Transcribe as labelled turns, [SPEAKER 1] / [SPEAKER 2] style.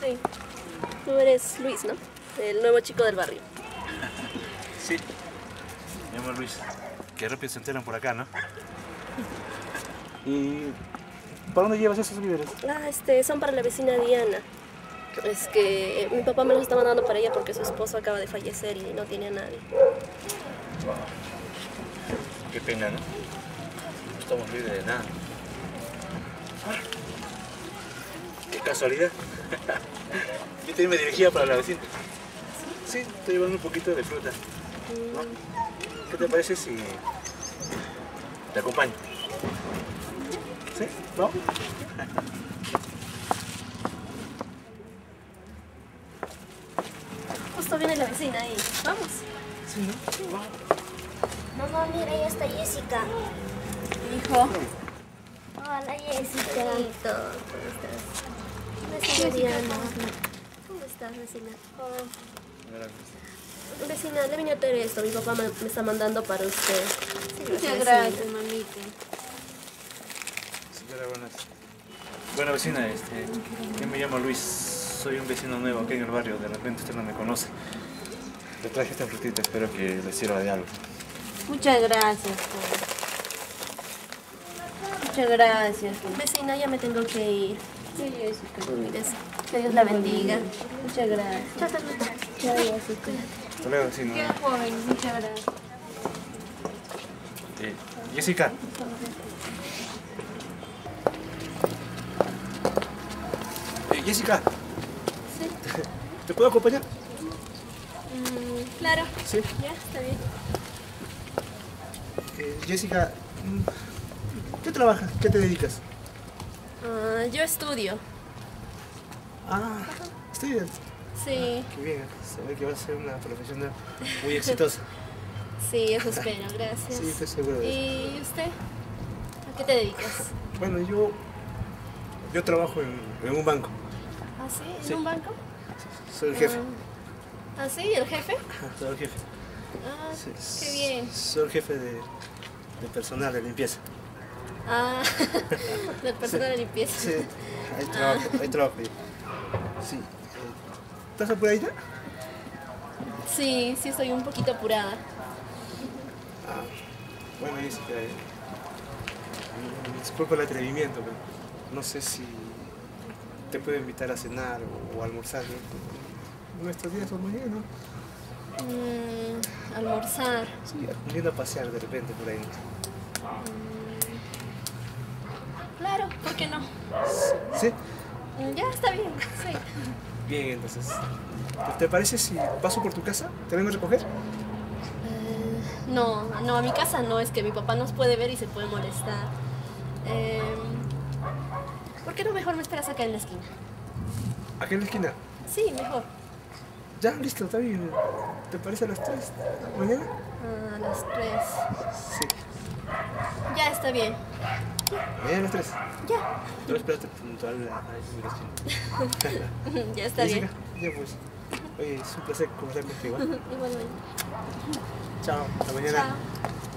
[SPEAKER 1] Sí. Tú eres Luis, ¿no? El nuevo chico del barrio.
[SPEAKER 2] Sí. Me llamo Luis. Qué rápido se enteran por acá, ¿no? ¿Y para dónde llevas esos víveres?
[SPEAKER 1] Son para la vecina Diana. Es que mi papá me los está mandando para ella porque su esposo acaba de fallecer y no tiene a nadie.
[SPEAKER 2] Qué pena, ¿no? No estamos libres de nada. Qué casualidad. Yo también me dirigía para la vecina. Sí, estoy llevando un poquito de fruta. ¿No? ¿Qué te parece si te acompaño? ¿Sí? ¿No?
[SPEAKER 1] Justo viene la vecina ahí. Vamos.
[SPEAKER 2] Sí, ¿no? Sí. Vamos.
[SPEAKER 3] Mamá, mira, ahí está Jessica.
[SPEAKER 1] Hijo.
[SPEAKER 3] Hola, Jessica.
[SPEAKER 1] ¿Cómo estás? Vecina Diana. ¿Cómo estás, vecina? Vecina, le vine a traer esto. Mi papá me está mandando para usted. Sí,
[SPEAKER 4] Muchas gracias, mamita.
[SPEAKER 2] Señora, buena vecina, yo me llamo Luis, soy un vecino nuevo aquí en el barrio, de repente usted no me conoce. Le traje esta frutita, espero que le sirva de algo.
[SPEAKER 4] Muchas gracias, pues. Muchas gracias.
[SPEAKER 1] Vecina, ya me tengo que ir.
[SPEAKER 4] Sí, Jessica.
[SPEAKER 1] Cuídese. Que Dios la bendiga.
[SPEAKER 4] Muchas gracias.
[SPEAKER 1] Chao, Carlita.
[SPEAKER 4] Chao, Jessica.
[SPEAKER 2] Hasta luego, vecino.
[SPEAKER 4] Qué joven, muchas gracias.
[SPEAKER 2] Jessica. Jessica.
[SPEAKER 1] Sí.
[SPEAKER 2] ¿Te puedo acompañar?
[SPEAKER 1] Claro.
[SPEAKER 2] Sí.
[SPEAKER 1] Ya, está bien.
[SPEAKER 2] Jessica, ¿qué trabajas? ¿Qué te dedicas?
[SPEAKER 1] Yo estudio.
[SPEAKER 2] Estudias.
[SPEAKER 1] Sí.
[SPEAKER 2] Qué bien, se ve que vas a ser una profesional muy exitosa.
[SPEAKER 1] Sí, eso espero, gracias.
[SPEAKER 2] Sí, estoy seguro de eso.
[SPEAKER 1] ¿Y usted? ¿A qué te dedicas?
[SPEAKER 2] Bueno, yo trabajo en un banco.
[SPEAKER 1] ¿Ah, sí? ¿En
[SPEAKER 2] Sí.
[SPEAKER 1] un banco?
[SPEAKER 2] Soy el jefe.
[SPEAKER 1] ¿Ah, sí? ¿El jefe?
[SPEAKER 2] Soy el jefe.
[SPEAKER 1] Ah,
[SPEAKER 2] Sí,
[SPEAKER 1] qué bien.
[SPEAKER 2] Soy el jefe de personal de limpieza.
[SPEAKER 1] Del personal de limpieza.
[SPEAKER 2] Sí, hay trabajo ahí. Sí. ¿Estás apuradita?
[SPEAKER 1] Sí, estoy un poquito apurada.
[SPEAKER 2] Bueno, Jessica, disculpa el atrevimiento, pero no sé si te puedo invitar a cenar o a almorzar, ¿no? Estos días o mañana.
[SPEAKER 1] Almorzar.
[SPEAKER 2] Sí, yendo a pasear de repente por ahí.
[SPEAKER 1] Claro, ¿por qué no?
[SPEAKER 2] ¿Sí?
[SPEAKER 1] Ya, está bien, sí.
[SPEAKER 2] Bien, entonces. ¿Te parece si paso por tu casa? ¿Te vengo a recoger?
[SPEAKER 1] No, a mi casa no, es que mi papá nos puede ver y se puede molestar. ¿Por qué no mejor me esperas acá en la esquina?
[SPEAKER 2] ¿Aquí en la esquina?
[SPEAKER 1] Sí, mejor.
[SPEAKER 2] Ya, listo, está bien. ¿Te parece a las 3 mañana?
[SPEAKER 1] A las 3.
[SPEAKER 2] Sí.
[SPEAKER 1] Ya, está bien.
[SPEAKER 2] Mañana a las 3.
[SPEAKER 1] Ya.
[SPEAKER 2] Yo espérate puntual ahí en la esquina.
[SPEAKER 1] Ya está bien.
[SPEAKER 2] Jessica, ya pues. Oye, es un placer conversar contigo.
[SPEAKER 1] Igualmente.
[SPEAKER 2] Chao, hasta mañana.
[SPEAKER 1] Chao.